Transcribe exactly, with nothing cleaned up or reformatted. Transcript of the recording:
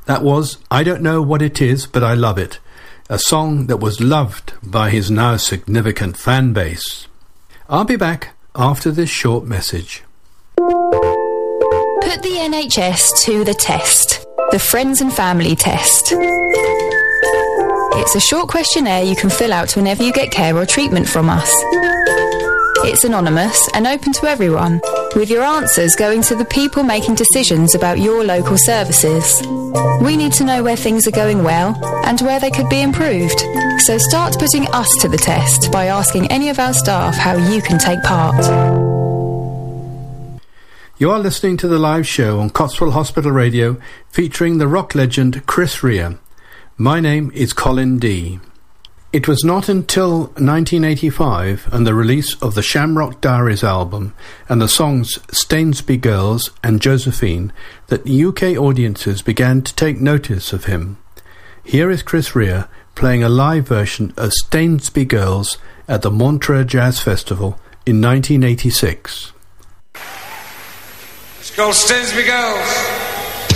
That was I Don't Know What It Is, But I Love It, a song that was loved by his now significant fan base. I'll be back after this short message. Put the N H S to the test. The Friends and Family Test. It's a short questionnaire you can fill out whenever you get care or treatment from us. It's anonymous and open to everyone, with your answers going to the people making decisions about your local services. We need to know where things are going well and where they could be improved. So start putting us to the test by asking any of our staff how you can take part. You are listening to the live show on Cotswold Hospital Radio featuring the rock legend Chris Rea. My name is Colin D. It was not until nineteen eighty-five and the release of the Shamrock Diaries album and the songs Stainsby Girls and Josephine that U K audiences began to take notice of him. Here is Chris Rea playing a live version of Stainsby Girls at the Montreux Jazz Festival in nineteen eighty-six. It's called Stainsby Girls.